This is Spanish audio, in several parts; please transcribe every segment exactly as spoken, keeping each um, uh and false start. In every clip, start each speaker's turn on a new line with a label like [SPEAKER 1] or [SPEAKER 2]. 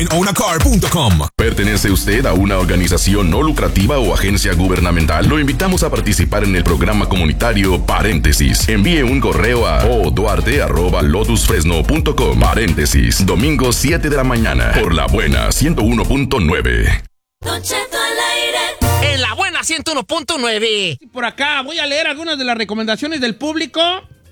[SPEAKER 1] join own a car punto com.
[SPEAKER 2] ¿Pertenece usted a una organización no lucrativa o agencia gubernamental? Lo invitamos a participar en el programa comunitario Paréntesis. Envíe un correo a oduarte arroba lotus fresno punto com. Paréntesis, domingo siete de la mañana, por La Buena ciento uno punto nueve.
[SPEAKER 3] Don Cheto al aire.
[SPEAKER 4] En La Buena ciento uno punto nueve. Por acá voy a leer algunas de las recomendaciones del público.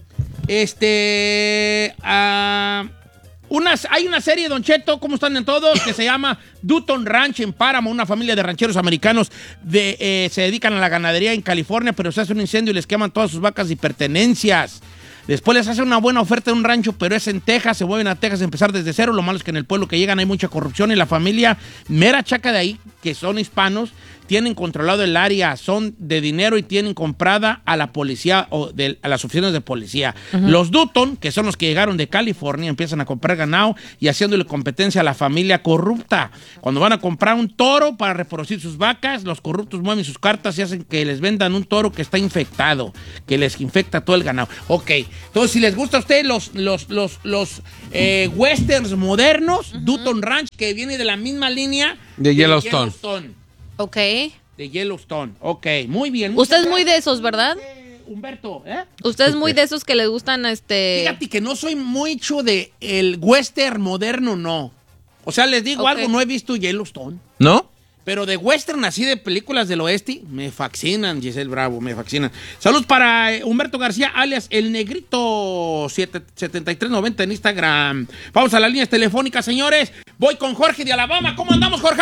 [SPEAKER 4] Este... Uh, unas, hay una serie, Don Cheto, ¿cómo están en todos? Que se llama Dutton Ranch en Páramo. Una familia de rancheros americanos de, eh, se dedican a la ganadería en California, pero se hace un incendio y les queman todas sus vacas y pertenencias. Después les hacen una buena oferta de un rancho, pero es en Texas. Se vuelven a Texas a empezar desde cero. Lo malo es que en el pueblo que llegan hay mucha corrupción y la familia mera chaca de ahí, que son hispanos, tienen controlado el área, son de dinero y tienen comprada a la policía o de, a las oficinas de policía. Uh-huh. Los Dutton, que son los que llegaron de California, empiezan a comprar ganado y haciéndole competencia a la familia corrupta. Cuando van a comprar un toro para reproducir sus vacas, los corruptos mueven sus cartas y hacen que les vendan un toro que está infectado, que les infecta todo el ganado. Ok, entonces si les gusta a ustedes los, los, los, los eh, westerns modernos, uh-huh. Dutton Ranch, que viene de la misma línea
[SPEAKER 5] de, de Yellowstone.
[SPEAKER 4] Yellowstone.
[SPEAKER 6] Ok.
[SPEAKER 4] De Yellowstone. Ok, muy bien.
[SPEAKER 6] Usted es muy de esos, ¿verdad?
[SPEAKER 4] Humberto, ¿eh?
[SPEAKER 6] Usted es muy de esos que le gustan, este...
[SPEAKER 4] Fíjate que no soy mucho de el western moderno, no. O sea, les digo okay. algo, no he visto Yellowstone.
[SPEAKER 5] ¿No?
[SPEAKER 4] Pero de western, así de películas del oeste, me fascinan, Giselle Bravo, me fascinan. Saludos para Humberto García, alias El Negrito setenta y tres noventa en Instagram. Vamos a las líneas telefónicas, señores. Voy con Jorge de Alabama. ¿Cómo andamos, Jorge?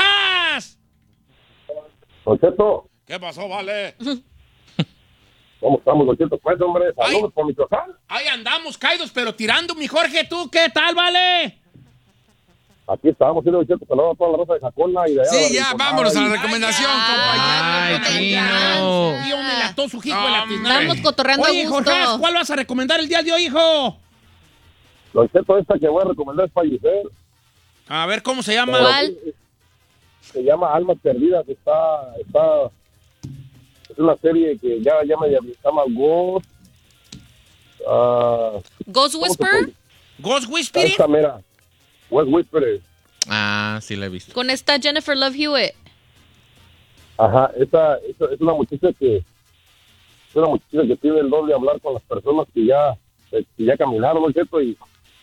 [SPEAKER 7] Don Cheto.
[SPEAKER 4] ¿Qué pasó, vale?
[SPEAKER 7] ¿Cómo estamos, Don Cheto? Pues, hombre, saludos por Michoacán.
[SPEAKER 4] Ahí andamos, caídos, pero tirando, mi Jorge, ¿tú qué tal, vale?
[SPEAKER 7] Aquí estábamos, sí, Don Cheto, saludos a toda la raza de Jacona y de allá.
[SPEAKER 5] Sí, ya, vámonos a la recomendación, compañero.
[SPEAKER 4] Ay, Chino. Dios me lató su hijo de la tiznada.
[SPEAKER 6] Estamos cotorreando a gusto.
[SPEAKER 4] Oye, Jorge, ¿cuál vas a recomendar el día de hoy, hijo?
[SPEAKER 7] Don Cheto, esta que voy a recomendar es para Giselle.
[SPEAKER 4] A ver, ¿cómo se llama?
[SPEAKER 6] ¿Cuál?
[SPEAKER 7] Se llama Almas Perdidas, está, está, es una serie que ya, ya me llama Ghost, uh,
[SPEAKER 6] Ghost Whisperer.
[SPEAKER 4] Ghost Whisperer.
[SPEAKER 7] Esta mera, Ghost Whisperer.
[SPEAKER 5] Ah, sí la he visto.
[SPEAKER 6] Con esta Jennifer Love Hewitt.
[SPEAKER 7] Ajá, esta, esta es una muchacha que, es una muchacha que tiene el don de hablar con las personas que ya, que ya caminaron, ¿no es cierto? Y,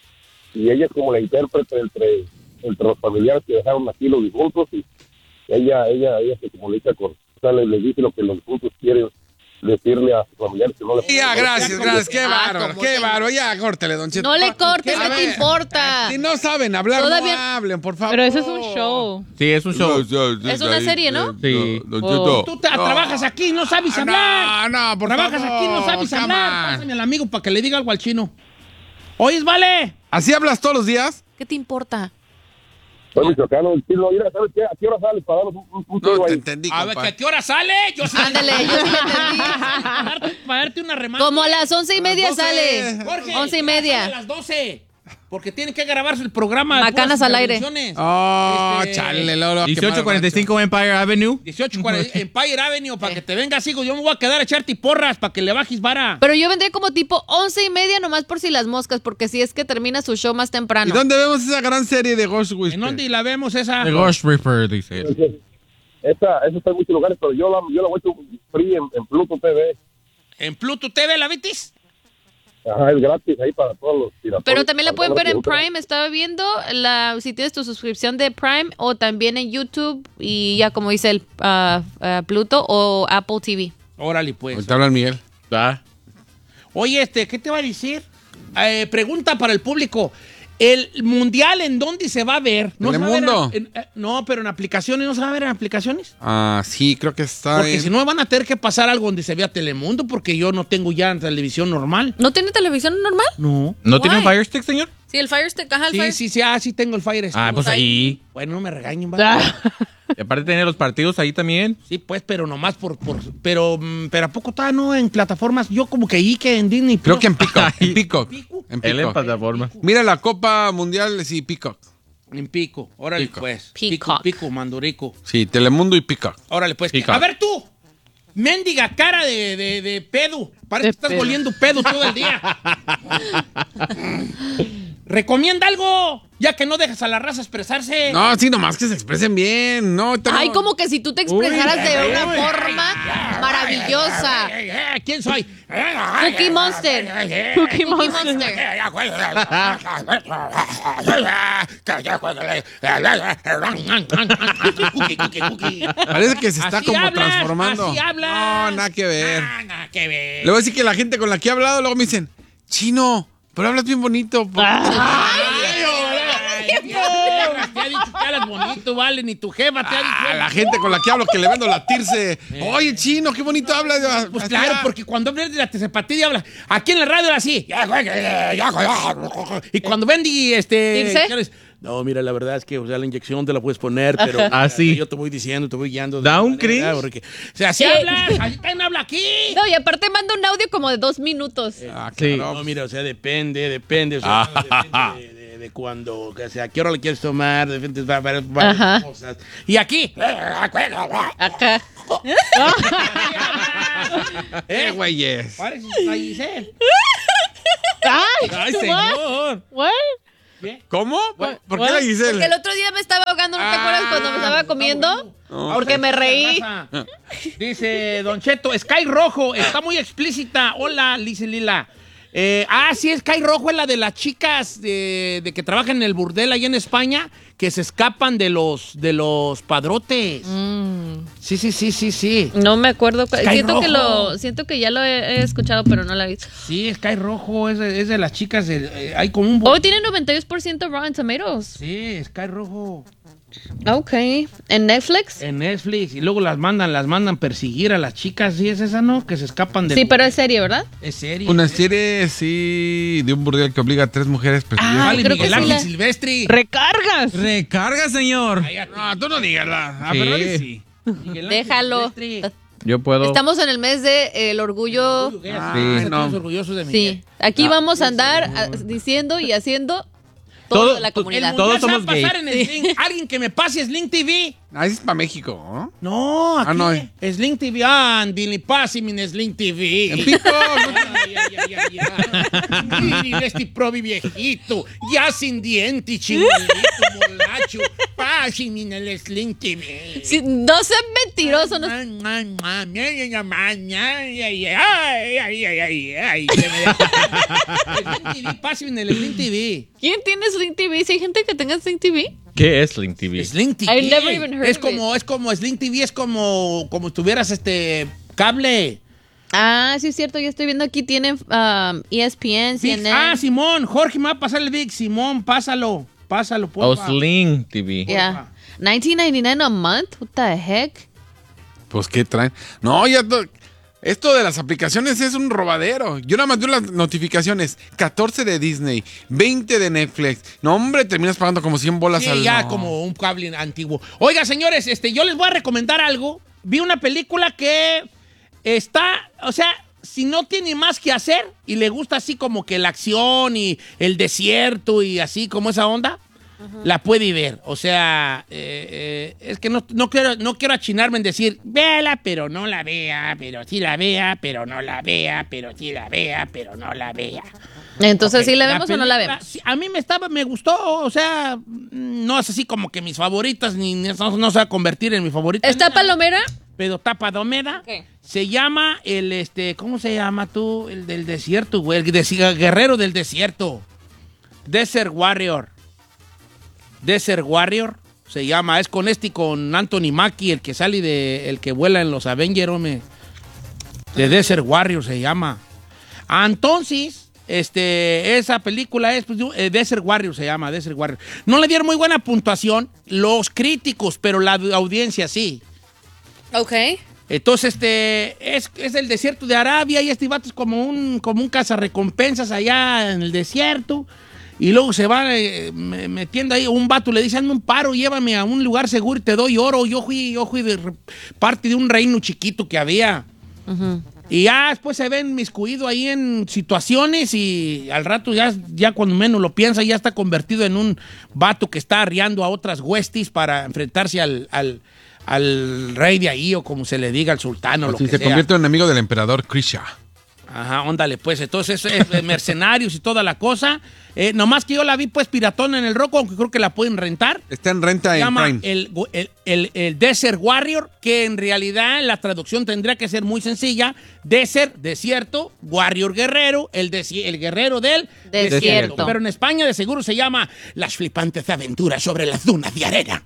[SPEAKER 7] y ella es como la intérprete entre entre los familiares que dejaron aquí los difuntos y ella ella ella se comunica con, o sea, le, le dice lo que los difuntos quieren decirle a sus familiares que no le...
[SPEAKER 5] Ya, gracias, gracias, qué bárbaro, qué bárbaro, ya, córtele, Don Cheto.
[SPEAKER 6] No le cortes, ¿qué te importa?
[SPEAKER 5] Si no saben hablar,
[SPEAKER 6] Todavía...
[SPEAKER 5] no hablen, por favor.
[SPEAKER 8] Pero eso es un show.
[SPEAKER 5] Sí, es un show.
[SPEAKER 6] Es una serie, ¿no?
[SPEAKER 5] Sí.
[SPEAKER 4] Oh. Tú te, no. trabajas aquí, no sabes hablar.
[SPEAKER 5] No, no, por
[SPEAKER 4] trabajas
[SPEAKER 5] favor.
[SPEAKER 4] aquí, no sabes hablar. Pásame al amigo para que le diga algo al chino. ¿Oyes, vale?
[SPEAKER 5] ¿Así hablas todos los días?
[SPEAKER 6] ¿Qué te importa?
[SPEAKER 7] Soy michoacano, el chino. Mira, ¿sabes qué? ¿A qué hora sales para darnos un, un
[SPEAKER 5] no, te
[SPEAKER 7] ahí?
[SPEAKER 5] entendí,
[SPEAKER 4] a ver, ¿a qué hora sale? Yo sí.
[SPEAKER 6] Ándale, yo sí le entendí.
[SPEAKER 4] Para darte una remata.
[SPEAKER 6] Como a las once y media sale.
[SPEAKER 4] Jorge,
[SPEAKER 6] once y media.
[SPEAKER 4] A las doce. Porque tiene que grabarse el programa.
[SPEAKER 6] Macanas al aire.
[SPEAKER 5] Oh,
[SPEAKER 4] este,
[SPEAKER 5] chale, Lolo.
[SPEAKER 9] dieciocho cuarenta y cinco Empire Avenue.
[SPEAKER 4] dieciocho cuarenta Empire Avenue, para que te vengas, hijo. Yo me voy a quedar a echarte porras para que le bajes vara.
[SPEAKER 6] Pero yo vendría como tipo once y media nomás por si las moscas, porque si es que termina su show más temprano.
[SPEAKER 5] ¿Y dónde vemos esa gran serie de Ghost Whisperer?
[SPEAKER 4] ¿En dónde la vemos esa?
[SPEAKER 9] The Ghost Reaper, dice.
[SPEAKER 7] Esa, esa está en muchos lugares, pero yo la, yo la voy a free en, en Pluto T V.
[SPEAKER 4] ¿En Pluto T V la vitis?
[SPEAKER 7] Ajá, es gratis ahí para todos los piratas.
[SPEAKER 6] Pero también la pueden ver en Prime, estaba viendo, la, si tienes tu suscripción de Prime, o también en YouTube, y ya como dice el uh, uh, Pluto, o Apple T V.
[SPEAKER 4] Órale, pues.
[SPEAKER 5] Ahorita habla el Miguel.
[SPEAKER 9] ¿Ah?
[SPEAKER 4] Oye, este, ¿qué te va a decir? Eh, pregunta para el público. ¿El mundial en dónde se va a ver? ¿No
[SPEAKER 5] ¿En el
[SPEAKER 4] se va a ver
[SPEAKER 5] mundo?
[SPEAKER 4] en- en- eh, no, pero en aplicaciones. ¿No se va a ver en aplicaciones?
[SPEAKER 5] Ah, sí, creo que está
[SPEAKER 4] Porque
[SPEAKER 5] en...
[SPEAKER 4] si no van a tener que pasar algo donde se vea Telemundo, porque yo no tengo ya televisión normal.
[SPEAKER 6] ¿No tiene televisión normal?
[SPEAKER 4] No.
[SPEAKER 9] ¿No tiene un
[SPEAKER 6] Why?
[SPEAKER 9] Fire Stick, señor?
[SPEAKER 6] Sí, el Fire Stick, ajá, el
[SPEAKER 4] Sí,
[SPEAKER 6] Fire
[SPEAKER 4] sí, sí, ah, sí tengo el Fire Stick.
[SPEAKER 9] Ah, pues ahí.
[SPEAKER 4] Bueno, no me regañen, ¿vale?
[SPEAKER 9] Y aparte tiene los partidos ahí también.
[SPEAKER 4] Sí, pues, pero nomás por... por pero, mm, pero ¿a poco está, no? En plataformas, yo como que ahí que en Disney.
[SPEAKER 5] Creo
[SPEAKER 4] Plus.
[SPEAKER 5] que en Peacock. En Peacock.
[SPEAKER 4] ¿Pico?
[SPEAKER 5] En
[SPEAKER 9] Él en
[SPEAKER 5] Peacock.
[SPEAKER 9] plataforma.
[SPEAKER 5] Mira la Copa Mundial, sí, Peacock.
[SPEAKER 4] En Pico. Órale,
[SPEAKER 5] Pico.
[SPEAKER 4] pues.
[SPEAKER 6] Peacock.
[SPEAKER 4] Pico, Pico, Mandurico.
[SPEAKER 5] Sí, Telemundo y Peacock.
[SPEAKER 4] Órale, pues.
[SPEAKER 9] Peacock.
[SPEAKER 4] A ver tú. Mendiga cara de, de, de pedo. Parece
[SPEAKER 8] De
[SPEAKER 4] que estás
[SPEAKER 8] pedo.
[SPEAKER 4] oliendo pedo todo el día. Recomienda algo. Ya que no dejas a la raza expresarse.
[SPEAKER 5] No, sí, nomás que se expresen bien. No, te-
[SPEAKER 6] Ay, como que si tú te expresaras
[SPEAKER 5] Uy,
[SPEAKER 6] de una
[SPEAKER 4] uy,
[SPEAKER 6] forma maravillosa.
[SPEAKER 4] Ay, ay, ay, ¿quién soy?
[SPEAKER 6] Cookie Monster. Cookie Monster.
[SPEAKER 4] Cookie, cookie, cookie.
[SPEAKER 5] Parece que se está
[SPEAKER 4] Así
[SPEAKER 5] como
[SPEAKER 4] hablas,
[SPEAKER 5] transformando.
[SPEAKER 4] así hablas.
[SPEAKER 5] No, nada que ver.
[SPEAKER 4] Ah, nada que ver.
[SPEAKER 5] Le voy a decir que la gente con la que he hablado luego me dicen, Chino, pero hablas bien bonito.
[SPEAKER 4] Te ha dicho que hablas bonito, vale, ni tu jefa te ha dicho.
[SPEAKER 5] A la gente con la que hablo que le vendo latirse. Oye, Chino, qué bonito hablas.
[SPEAKER 4] Pues claro, porque cuando hablas de la tesepatía habla aquí en la radio habla así. Y cuando Bendy, este.
[SPEAKER 6] ¿Irse?
[SPEAKER 4] ¿quieres? No, mira, la verdad es que, o sea, la inyección te la puedes poner, pero
[SPEAKER 9] Ah, sí.
[SPEAKER 4] yo te voy diciendo, te voy guiando.
[SPEAKER 9] Da un
[SPEAKER 4] manera,
[SPEAKER 9] cringe.
[SPEAKER 4] porque- O sea, así
[SPEAKER 6] Sí.
[SPEAKER 4] hablas, así también habla aquí.
[SPEAKER 6] No, y aparte manda un audio como de dos minutos.
[SPEAKER 5] Ah,
[SPEAKER 9] Sí.
[SPEAKER 5] claro.
[SPEAKER 4] No, mira, o sea, depende, depende, o sea, depende de, de, de cuando, o sea, a qué hora le quieres tomar, de repente va- va- varias
[SPEAKER 6] Ajá.
[SPEAKER 4] cosas. Y aquí.
[SPEAKER 6] Acá.
[SPEAKER 5] Eh, güeyes.
[SPEAKER 4] Parece a Giselle.
[SPEAKER 6] Ay,
[SPEAKER 9] Ay, señor.
[SPEAKER 6] what?
[SPEAKER 5] ¿Cómo? ¿Por, por qué la
[SPEAKER 6] Porque
[SPEAKER 5] Giselle?
[SPEAKER 6] el otro día me estaba ahogando, ¿no te acuerdas cuando me estaba comiendo? Porque me reí.
[SPEAKER 4] Raza. Dice Don Cheto, Sky Rojo, está muy explícita. Hola, Lice Lila. Eh, ah, sí, Sky Rojo es la de las chicas de, de que trabajan en el burdel allá en España, que se escapan de los, de los padrotes. Sí, sí, sí, sí, sí.
[SPEAKER 6] No me acuerdo. cu-
[SPEAKER 4] Sky
[SPEAKER 6] Siento que,
[SPEAKER 4] Rojo.
[SPEAKER 6] lo, siento que ya lo he, he escuchado, pero no la he visto.
[SPEAKER 4] Sí, Sky Rojo es de, es de las chicas. De, eh, hay como un...
[SPEAKER 6] Oh, tiene noventa y dos por ciento Rotten Tomatoes.
[SPEAKER 4] Sí, Sky Rojo.
[SPEAKER 6] Ok. ¿En Netflix?
[SPEAKER 4] En Netflix. Y luego las mandan, las mandan perseguir a las chicas. ¿Sí es esa, no? Que se escapan de...
[SPEAKER 6] Sí, pero es serie, ¿verdad?
[SPEAKER 4] Es serie.
[SPEAKER 5] Una serie, sí, de un burdel que obliga a tres mujeres a perseguir.
[SPEAKER 6] Ah,
[SPEAKER 4] Vale,
[SPEAKER 6] creo que
[SPEAKER 4] Miguel
[SPEAKER 6] sí
[SPEAKER 4] Ángel
[SPEAKER 6] la-
[SPEAKER 4] Silvestri.
[SPEAKER 6] ¡Recargas!
[SPEAKER 9] Recarga, señor.
[SPEAKER 5] No, tú no digas la. A
[SPEAKER 9] Sí.
[SPEAKER 5] Ferrari sí.
[SPEAKER 4] Miguel Ángel
[SPEAKER 6] Déjalo.
[SPEAKER 4] Silvestri.
[SPEAKER 9] Yo puedo.
[SPEAKER 6] Estamos en el mes de eh, el orgullo.
[SPEAKER 5] Ay,
[SPEAKER 4] Sí,
[SPEAKER 5] no.
[SPEAKER 4] estamos orgullosos de Miguel.
[SPEAKER 6] Sí. Aquí vamos a andar a- diciendo y haciendo todo,
[SPEAKER 9] Todo-
[SPEAKER 6] de la
[SPEAKER 9] to-
[SPEAKER 4] El
[SPEAKER 6] comunidad.
[SPEAKER 9] Todos
[SPEAKER 4] mundial se va a
[SPEAKER 9] somos
[SPEAKER 4] pasar
[SPEAKER 9] gay.
[SPEAKER 4] en el Sling. Alguien que me pase Sling T V.
[SPEAKER 5] Ah, ese es para México, ¿no?
[SPEAKER 4] No, aquí.
[SPEAKER 5] Ah, no, eh.
[SPEAKER 4] Sling T V. Ah, Billy, pásame en Sling T V.
[SPEAKER 5] En Pico.
[SPEAKER 4] Ay, ay, ay, ay, ay. Mire, este probi viejito, ya sin dientes, chingolito, molacho. Pásame en el Sling T V.
[SPEAKER 6] Sí, no seas mentiroso. No...
[SPEAKER 4] Ay, ay, ay, ay, ay, ay, ay, ay, ay, ay, ay, ay. Se me da- Sling T V, pásame en el Sling T V.
[SPEAKER 6] ¿Quién tiene Sling T V? ¿Si hay gente que tenga Sling T V?
[SPEAKER 9] ¿Qué es Link T V?
[SPEAKER 4] Sling T V.
[SPEAKER 6] I've never even heard
[SPEAKER 4] es
[SPEAKER 6] of
[SPEAKER 4] como, es como Sling T V, es como, como tuvieras este cable.
[SPEAKER 6] Ah, sí es cierto. Yo estoy viendo aquí tienen um, E S P N, C
[SPEAKER 4] Big-
[SPEAKER 6] N N.
[SPEAKER 4] ah, Simón, Jorge me va a pasar el Big. Simón, pásalo, pásalo,
[SPEAKER 9] Oh,
[SPEAKER 4] porfa.
[SPEAKER 9] Sling T V.
[SPEAKER 6] Yeah. nineteen ninety-nine a month? What the heck?
[SPEAKER 5] Pues, ¿qué traen? No, ya. to- Esto de las aplicaciones es un robadero. Yo nada más veo las notificaciones. catorce de Disney, veinte de Netflix. No, hombre, terminas pagando como cien bolas
[SPEAKER 4] Sí,
[SPEAKER 5] al...
[SPEAKER 4] ya
[SPEAKER 5] no.
[SPEAKER 4] como un cable antiguo. Oiga, señores, este, yo les voy a recomendar algo. Vi una película que está, o sea, si no tiene más que hacer y le gusta así como que la acción y el desierto y así como esa onda, la puede ver. O sea, eh, eh, es que no, no, quiero, no quiero achinarme en decir, véala, pero no la vea, pero sí la vea, pero no la vea, pero sí la vea, pero no la vea.
[SPEAKER 6] Entonces,
[SPEAKER 4] Ok,
[SPEAKER 6] ¿sí la vemos o no la
[SPEAKER 4] película,
[SPEAKER 6] vemos?
[SPEAKER 4] sí, a mí me estaba, me gustó, o sea, mm, no es así como que mis favoritas, ni ni- no, no se va a convertir en mi favorita.
[SPEAKER 6] ¿Está
[SPEAKER 4] ni nada,
[SPEAKER 6] Palomera?
[SPEAKER 4] Pero está Palomera.
[SPEAKER 6] Ok.
[SPEAKER 4] Se llama el, este, ¿cómo se llama tú? El del desierto, güey, el de- guerrero del desierto. Desert Warrior. Desert Warrior se llama, es con este y con Anthony Mackie, el que sale de, el que vuela en los Avengers, hombre. De Desert Warrior se llama. Ah, entonces, este, esa película es, pues, eh, Desert Warrior se llama, Desert Warrior. No le dieron muy buena puntuación los críticos, pero la audiencia sí.
[SPEAKER 6] Ok.
[SPEAKER 4] Entonces, este, es, es el desierto de Arabia y este vato es como un, como un cazarrecompensas allá en el desierto. Y luego se va eh, me- metiendo ahí, un vato le dice, hazme un paro, llévame a un lugar seguro y te doy oro. Yo fui, yo fui de re- parte de un reino chiquito que había. Y ya después se ven miscuido ahí en situaciones y al rato ya, ya cuando menos lo piensa ya está convertido en un vato que está arriando a otras huestis para enfrentarse al, al, al rey de ahí o como se le diga, al sultán o lo
[SPEAKER 5] Si
[SPEAKER 4] que
[SPEAKER 5] se
[SPEAKER 4] sea.
[SPEAKER 5] convierte en enemigo del emperador Krisha.
[SPEAKER 4] Ajá, óndale, pues. Entonces es de mercenarios y toda la cosa. Eh, nomás que yo la vi pues piratona en el Roku, aunque creo que la pueden rentar.
[SPEAKER 5] Está en renta
[SPEAKER 4] Se
[SPEAKER 5] en
[SPEAKER 4] llama
[SPEAKER 5] Prime.
[SPEAKER 4] el, el, el, el Desert Warrior, que en realidad la traducción tendría que ser muy sencilla. Desert, desierto, Warrior, guerrero, el, desi- el guerrero del
[SPEAKER 6] Desierto.
[SPEAKER 4] desierto. Pero en España de seguro se llama Las flipantes aventuras sobre las dunas de arena.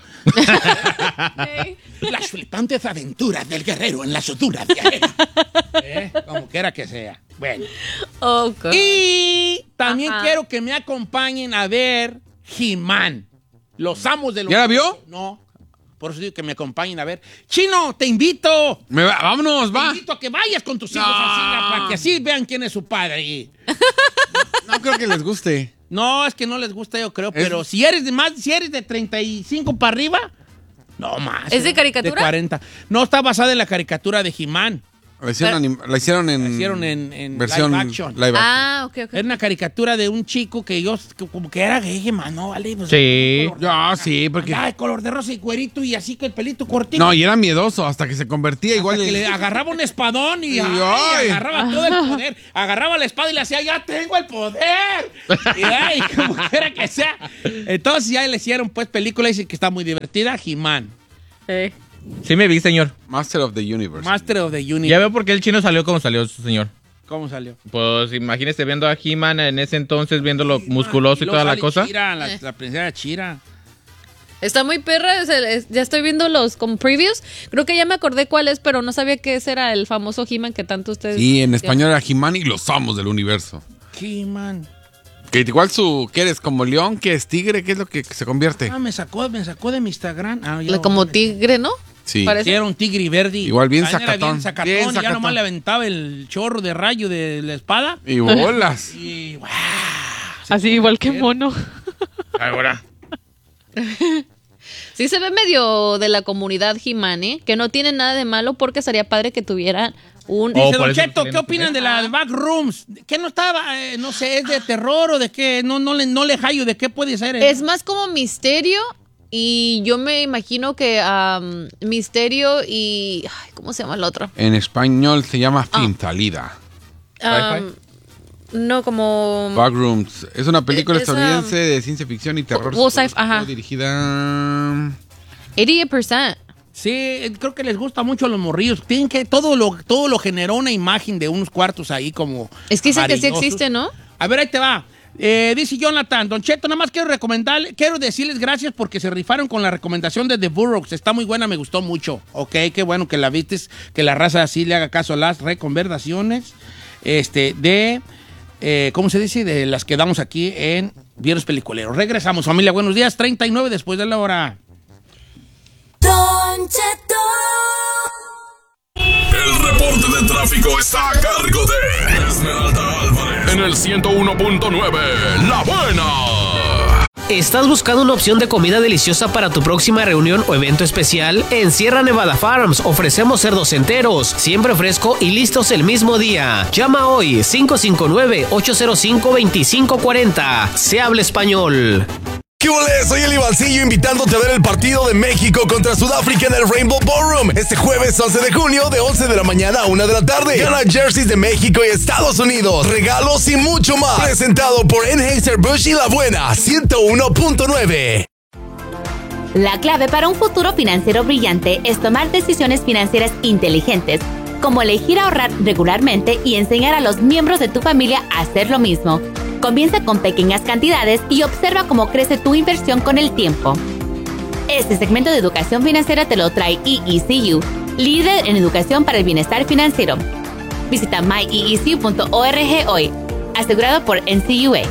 [SPEAKER 4] Las flipantes aventuras del guerrero en las dunas de arena. ¿Eh? Como quiera que sea. Bueno.
[SPEAKER 6] Oh, God.
[SPEAKER 4] Y también
[SPEAKER 6] Ajá.
[SPEAKER 4] quiero que me acompañen a ver He-Man. Los amos de los...
[SPEAKER 5] ¿Ya la vio?
[SPEAKER 4] No. Por eso digo que me acompañen a ver. Chino, te invito.
[SPEAKER 5] Me va- vámonos,
[SPEAKER 4] Te
[SPEAKER 5] va.
[SPEAKER 4] invito a que vayas con tus hijos
[SPEAKER 5] No.
[SPEAKER 4] al cine para que así vean quién es su padre.
[SPEAKER 5] No creo que les guste.
[SPEAKER 4] No, es que no les gusta, yo creo,
[SPEAKER 5] Es-
[SPEAKER 4] pero si eres de más, si eres de treinta y cinco para arriba, no más.
[SPEAKER 6] ¿Es de
[SPEAKER 4] ¿no?
[SPEAKER 6] caricatura?
[SPEAKER 4] De cuarenta. No, está basada en la caricatura de He-Man.
[SPEAKER 5] La hicieron, anim- la hicieron en.
[SPEAKER 4] La hicieron en- en
[SPEAKER 5] versión
[SPEAKER 4] live action.
[SPEAKER 5] live action.
[SPEAKER 6] Ah, ok, ok.
[SPEAKER 4] Era una caricatura de un chico que yo, que como que era gay, mano, ¿vale? Pues,
[SPEAKER 9] Sí.
[SPEAKER 4] color-
[SPEAKER 5] Ya, sí, porque.
[SPEAKER 4] Ay, color de rosa y cuerito y así que el pelito cortito.
[SPEAKER 5] No, y era miedoso hasta que se convertía
[SPEAKER 4] Hasta
[SPEAKER 5] igual.
[SPEAKER 4] que
[SPEAKER 5] el-
[SPEAKER 4] le agarraba un espadón y,
[SPEAKER 5] Y,
[SPEAKER 4] ay,
[SPEAKER 5] ay.
[SPEAKER 4] agarraba todo el poder. Agarraba la espada y le hacía, ya tengo el poder. Y ay, como quiera que sea. Entonces ya le hicieron pues película, dice que está muy divertida, He-Man.
[SPEAKER 6] Sí.
[SPEAKER 9] Sí me vi, señor.
[SPEAKER 5] Master of the Universe.
[SPEAKER 4] Master of the Universe.
[SPEAKER 9] Ya veo por qué el chino salió como salió, señor.
[SPEAKER 4] ¿Cómo salió?
[SPEAKER 9] Pues imagínese viendo a He-Man en ese entonces, viéndolo musculoso y
[SPEAKER 4] luego
[SPEAKER 9] toda la
[SPEAKER 4] sale
[SPEAKER 9] cosa.
[SPEAKER 4] Chira, la,
[SPEAKER 6] Eh.
[SPEAKER 4] la princesa Chira.
[SPEAKER 6] Está muy perra, es el- es- ya estoy viendo los como previews. Creo que ya me acordé cuál es, pero no sabía que ese era el famoso He-Man que tanto ustedes...
[SPEAKER 5] Sí, en español era He-Man y los amos del universo.
[SPEAKER 4] He-Man.
[SPEAKER 5] Que igual su. ¿Qué eres? ¿Como león? ¿Qué es tigre? ¿Qué es lo que se convierte?
[SPEAKER 4] Ah, me sacó, me sacó de mi Instagram. Ah, ya
[SPEAKER 6] La-
[SPEAKER 4] lo-
[SPEAKER 6] como tigre, ¿no?
[SPEAKER 5] Sí.
[SPEAKER 6] Parece.
[SPEAKER 4] Sí, era un tigre verdi.
[SPEAKER 5] Igual bien
[SPEAKER 4] También era
[SPEAKER 5] sacatón.
[SPEAKER 4] Bien sacatón.
[SPEAKER 5] Bien
[SPEAKER 4] Y ya
[SPEAKER 5] sacatón.
[SPEAKER 4] nomás le aventaba el chorro de rayo de la espada.
[SPEAKER 5] Y bolas.
[SPEAKER 4] Y ¡guau!
[SPEAKER 6] Así igual que mono.
[SPEAKER 9] Ahora.
[SPEAKER 6] Sí se ve medio de la comunidad He-Man, ¿eh? Que no tiene nada de malo porque sería padre que tuvieran un...
[SPEAKER 9] Oh,
[SPEAKER 4] Dice
[SPEAKER 9] por
[SPEAKER 4] Don
[SPEAKER 9] eso
[SPEAKER 4] Cheto,
[SPEAKER 9] no
[SPEAKER 4] ¿qué opinan de la de Backrooms? ¿Qué no estaba? Eh, no sé, ¿es de terror o de qué? No, no, le, no le hallo de qué puede ser. eh?
[SPEAKER 6] Es más como misterio y yo me imagino que am, misterio y... ay, ¿cómo se llama el otro?
[SPEAKER 5] En español se llama
[SPEAKER 6] Ah.
[SPEAKER 5] Fin Salida.
[SPEAKER 6] Am, no, como...
[SPEAKER 5] Backrooms. Es una película
[SPEAKER 6] Es, um,
[SPEAKER 5] estadounidense de ciencia ficción y terror.
[SPEAKER 6] Well, sci- ajá.
[SPEAKER 5] Dirigida.
[SPEAKER 6] ochenta por ciento.
[SPEAKER 4] Sí, eh, creo que les gusta mucho a los morrillos. Tienen que todo lo, todo lo generó una imagen de unos cuartos ahí como.
[SPEAKER 6] Es que dicen que sí
[SPEAKER 4] amarillosos.
[SPEAKER 6] existe, ¿no?
[SPEAKER 4] A ver, ahí te va. Eh, dice Jonathan, Don Cheto, nada más quiero recomendarle, quiero decirles gracias porque se rifaron con la recomendación de The Burroughs. Está muy buena, me gustó mucho. Ok, qué bueno que la vistes, que la raza así le haga caso a las recomendaciones este, de, eh, ¿cómo se dice? De las que damos aquí en Viernes Peliculeros. Regresamos, familia, buenos días, treinta y nueve después de la hora.
[SPEAKER 3] Don Cheto.
[SPEAKER 2] El reporte de tráfico está a cargo de Esmeralda Álvarez en el ciento uno punto nueve, La Buena.
[SPEAKER 1] ¿Estás buscando una opción de comida deliciosa para tu próxima reunión o evento especial? En Sierra Nevada Farms ofrecemos cerdos enteros, siempre fresco y listos el mismo día. Llama hoy cinco cinco nueve, ocho cero cinco, dos cinco cuatro cero. Se habla español.
[SPEAKER 8] ¿Qué ole? Soy Eli Balcillo invitándote a ver el partido de México contra Sudáfrica en el Rainbow Ballroom este jueves once de junio de once de la mañana a una de la tarde. Gana jerseys de México y Estados Unidos, regalos y mucho más. Presentado por Anheuser-Busch y La Buena ciento uno punto nueve.
[SPEAKER 10] La clave para un futuro financiero brillante es tomar decisiones financieras inteligentes, como elegir ahorrar regularmente y enseñar a los miembros de tu familia a hacer lo mismo. Comienza con pequeñas cantidades y observa cómo crece tu inversión con el tiempo. Este segmento de educación financiera te lo trae E E C U, líder en educación para el bienestar financiero. Visita my e e c u punto org hoy, asegurado por N C U A.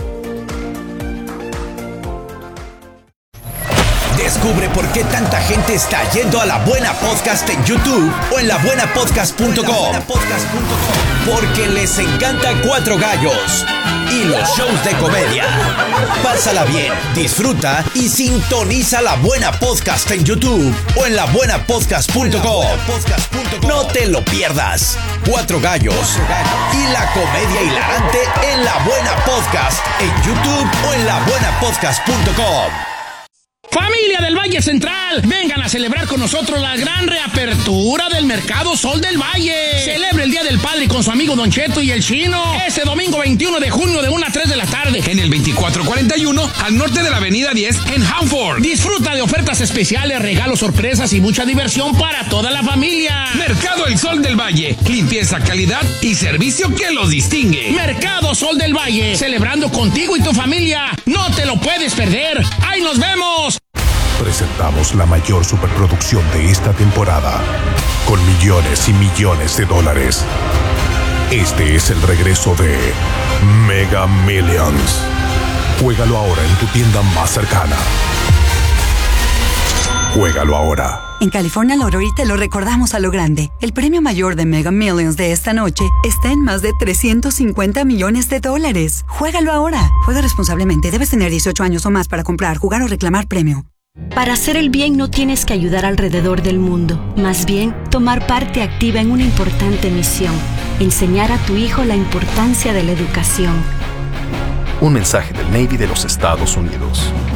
[SPEAKER 11] Descubre por qué tanta gente está yendo a La Buena Podcast en YouTube o en la buena podcast punto com. Porque les encanta Cuatro Gallos y los shows de comedia. Pásala bien, disfruta y sintoniza La Buena Podcast en YouTube o en la buena podcast punto com. No te lo pierdas. Cuatro Gallos y la comedia hilarante en La Buena Podcast en YouTube o en la buena podcast punto com.
[SPEAKER 4] Familia del Valle Central, vengan a celebrar con nosotros la gran reapertura del Mercado Sol del Valle. Celebre el Día del Padre con su amigo Don Cheto y el Chino. Este domingo veintiuno de junio de una a tres de la tarde.
[SPEAKER 12] En el veinticuatro cuarenta y uno, al norte de la avenida diez, en Hanford.
[SPEAKER 4] Disfruta de ofertas especiales, regalos, sorpresas y mucha diversión para toda la familia.
[SPEAKER 12] Mercado El Sol del Valle. Limpieza, calidad y servicio que los distingue.
[SPEAKER 4] Mercado Sol del Valle. Celebrando contigo y tu familia. No te lo puedes perder. ¡Ahí nos vemos!
[SPEAKER 13] Presentamos la mayor superproducción de esta temporada, con millones y millones de dólares. Este es el regreso de Mega Millions. Juégalo ahora en tu tienda más cercana. Juégalo ahora.
[SPEAKER 14] En California Lottery te lo recordamos a lo grande. El premio mayor de Mega Millions de esta noche está en más de trescientos cincuenta millones de dólares. Juégalo ahora. Juega responsablemente. Debes tener dieciocho años o más para comprar, jugar o reclamar premio.
[SPEAKER 15] Para hacer el bien no tienes que ayudar alrededor del mundo, más bien tomar parte activa en una importante misión, enseñar a tu hijo la importancia de la educación.
[SPEAKER 13] Un mensaje del Navy de los Estados Unidos.